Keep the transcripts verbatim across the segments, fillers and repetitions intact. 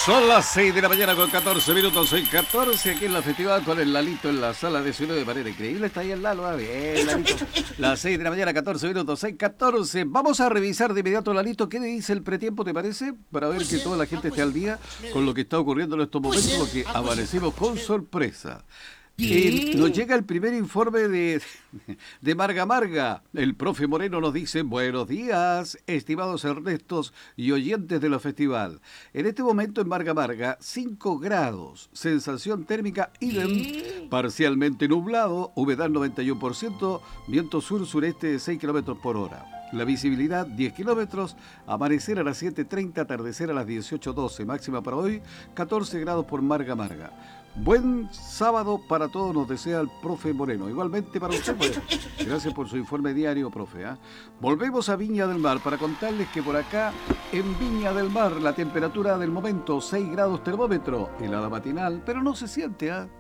Son las seis de la mañana con catorce minutos, soy catorce aquí en la festival con el Lalito en la sala de sonido de manera increíble. Está ahí el Lalo, ah, bien, Lalito. Las seis de la mañana, catorce minutos, seis catorce. Vamos a revisar de inmediato, Lalito, ¿qué dice el pretiempo, te parece? Para ver que toda la gente esté al día con lo que está ocurriendo en estos momentos, porque amanecimos con sorpresa. Eh, nos llega el primer informe de, de Marga Marga. El profe Moreno nos dice: buenos días, estimados Ernestos y oyentes de la festival. En este momento en Marga Marga, cinco grados, sensación térmica idem, parcialmente nublado, humedad noventa y uno por ciento, viento sur-sureste de seis kilómetros por hora. La visibilidad diez kilómetros, amanecer a las siete treinta, atardecer a las dieciocho doce, máxima para hoy catorce grados por Marga Marga. Buen sábado para todos, nos desea el profe Moreno. Igualmente para usted, pues. Gracias por su informe diario, profe. ¿eh? Volvemos a Viña del Mar para contarles que por acá, en Viña del Mar, la temperatura del momento, seis grados termómetro, helada matinal, pero no se siente, ¿ah? ¿eh?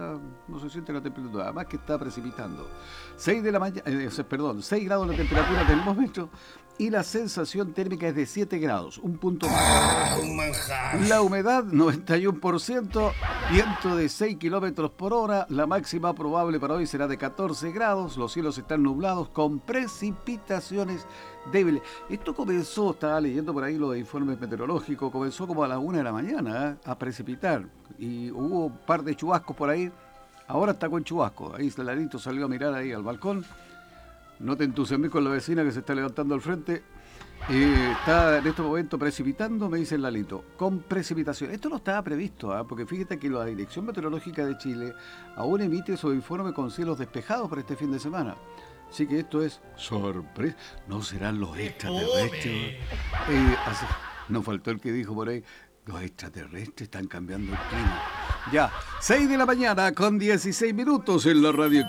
No se siente la temperatura, además que está precipitando. seis de la mañana, eh, perdón, seis grados la temperatura del momento y la sensación térmica es de siete grados, un punto más. Ah, un manjar. La humedad noventa y uno por ciento, viento de seis kilómetros por hora, la máxima probable para hoy será de catorce grados, los cielos están nublados con precipitaciones débiles. Esto comenzó, estaba leyendo por ahí los informes meteorológicos, comenzó como a las una de la mañana ¿eh? a precipitar y hubo un par de chubascos por ahí, ahora está con chubasco, ahí Lalito salió a mirar ahí al balcón. No te entusiasmes con la vecina que se está levantando al frente. Eh, está en este momento precipitando, me dice el Lalito, con precipitación. Esto no estaba previsto, ¿eh? porque fíjate que la Dirección Meteorológica de Chile aún emite su informe con cielos despejados para este fin de semana. Así que esto es sorpresa. No serán los extraterrestres. Eh, así, nos faltó el que dijo por ahí: los extraterrestres están cambiando el clima. Ya, seis de la mañana con dieciséis minutos en la radio.